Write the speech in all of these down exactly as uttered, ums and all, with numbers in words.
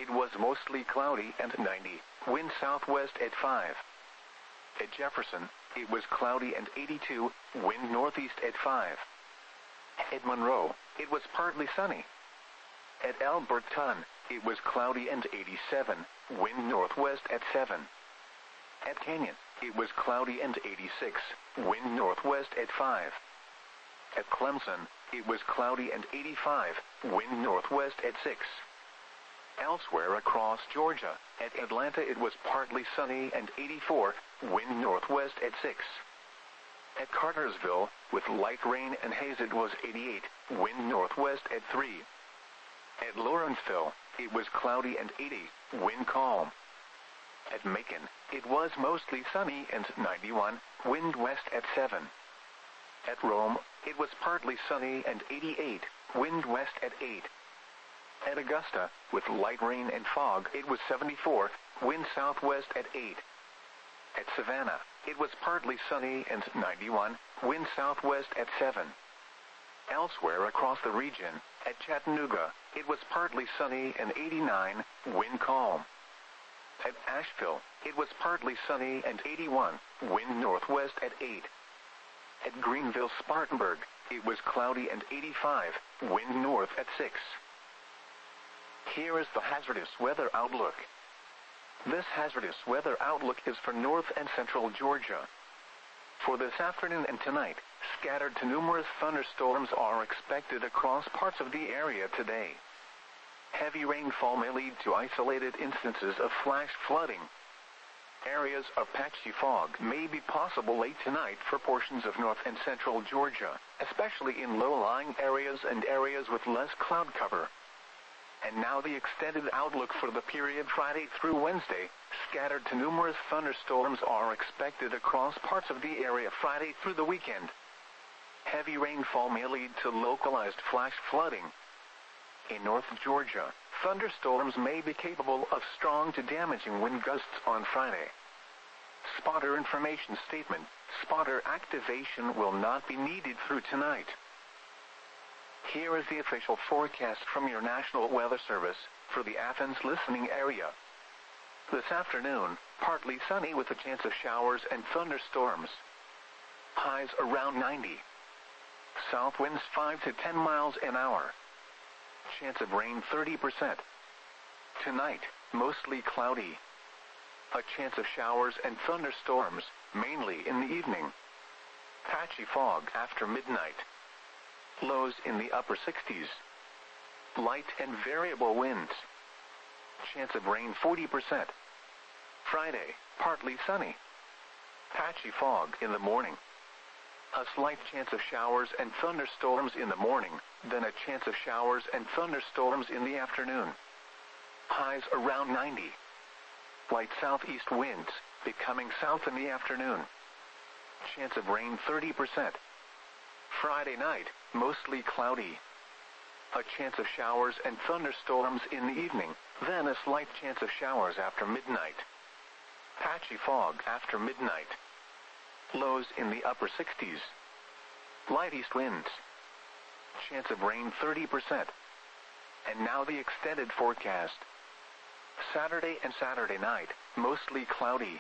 it was mostly cloudy and ninety, wind southwest at five. At Jefferson, it was cloudy and eighty-two, wind northeast at five. At Monroe, it was partly sunny. At Alberton, it was cloudy and eighty-seven, wind northwest at seven. At Canyon, it was cloudy and eighty-six, wind northwest at five. At Clemson, it was cloudy and eighty-five, wind northwest at six. Elsewhere across Georgia, at Atlanta it was partly sunny and eighty-four, wind northwest at six. At Cartersville, with light rain and haze it was eighty-eight, wind northwest at three. At Lawrenceville, it was cloudy and eighty, wind calm. At Macon, it was mostly sunny and ninety-one, wind west at seven. At Rome, it was partly sunny and eighty-eight, wind west at eight. At Augusta, with light rain and fog, it was seventy-four, wind southwest at eight. At Savannah, it was partly sunny and ninety-one, wind southwest at seven. Elsewhere across the region, at Chattanooga, it was partly sunny and eighty-nine, wind calm. At Asheville, it was partly sunny and eighty-one, wind northwest at eight. At Greenville-Spartanburg, it was cloudy and eighty-five, wind north at six. Here is the hazardous weather outlook. This hazardous weather outlook is for north and central Georgia. For this afternoon and tonight, scattered to numerous thunderstorms are expected across parts of the area today. Heavy rainfall may lead to isolated instances of flash flooding. Areas of patchy fog may be possible late tonight for portions of north and central Georgia, especially in low-lying areas and areas with less cloud cover. And now the extended outlook for the period Friday through Wednesday. Scattered to numerous thunderstorms are expected across parts of the area Friday through the weekend. Heavy rainfall may lead to localized flash flooding. In North Georgia, thunderstorms may be capable of strong to damaging wind gusts on Friday. Spotter information statement: spotter activation will not be needed through tonight. Here is the official forecast from your National Weather Service for the Athens listening area. This afternoon, partly sunny with a chance of showers and thunderstorms. Highs around ninety. South winds five to ten miles an hour. Chance of rain thirty percent. Tonight, mostly cloudy. A chance of showers and thunderstorms, mainly in the evening. Patchy fog after midnight. Lows in the upper sixties. Light and variable winds. Chance of rain forty percent. Friday, partly sunny. Patchy fog in the morning. A slight chance of showers and thunderstorms in the morning, then a chance of showers and thunderstorms in the afternoon. Highs around ninety. Light southeast winds, becoming south in the afternoon. Chance of rain thirty percent. Friday night, mostly cloudy. A chance of showers and thunderstorms in the evening, then a slight chance of showers after midnight. Patchy fog after midnight. Lows in the upper sixties. Light east winds. Chance of rain thirty percent. And now the extended forecast. Saturday and Saturday night, mostly cloudy.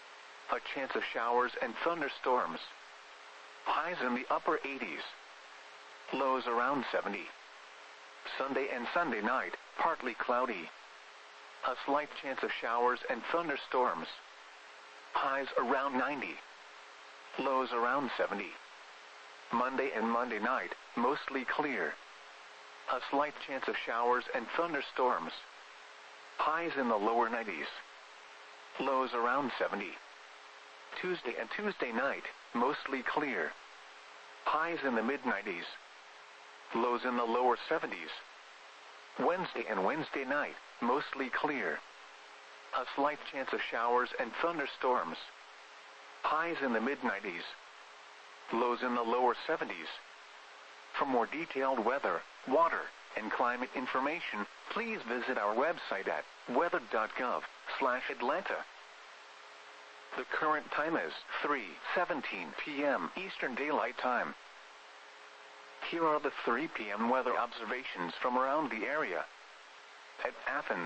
A chance of showers and thunderstorms. Highs in the upper eighties. Lows around seventy. Sunday and Sunday night, partly cloudy. A slight chance of showers and thunderstorms. Highs around ninety. Lows around seventy. Monday and Monday night, mostly clear. A slight chance of showers and thunderstorms. Highs in the lower nineties. Lows around seventy. Tuesday and Tuesday night, mostly clear. Highs in the mid nineties. Lows in the lower seventies. Wednesday and Wednesday night, mostly clear. A slight chance of showers and thunderstorms. Highs in the mid nineties. Lows in the lower seventies. For more detailed weather, water, and climate information, please visit our website at weather dot gov slash Atlanta. The current time is three seventeen p m Eastern Daylight Time. Here are the three p m weather observations from around the area. At Athens,